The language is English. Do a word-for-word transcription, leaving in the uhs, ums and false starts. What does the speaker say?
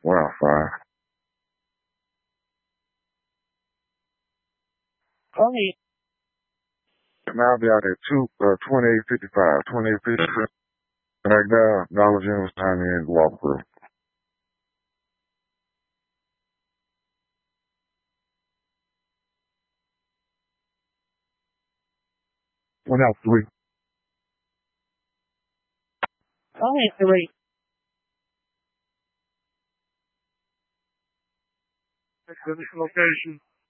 One out five. Only. Now I'll be out at two, uh, twenty-eight fifty-five. twenty-eight fifty-five. Back down. Dollar General was time in to walk through. One out three. Only three. Next location.